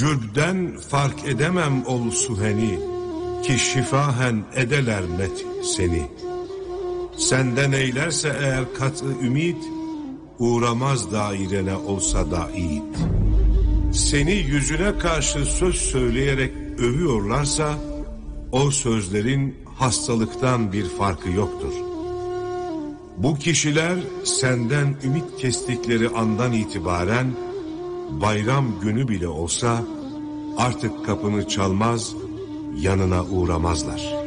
Cübden fark edemem ol suheni, ki şifahen edeler met seni. Senden eylerse eğer kat'ı ümit, uğramaz dairene olsa da yiğit. Seni yüzüne karşı söz söyleyerek övüyorlarsa, o sözlerin hastalıktan bir farkı yoktur. Bu kişiler senden ümit kestikleri andan itibaren, bayram günü bile olsa artık kapını çalmaz, yanına uğramazlar.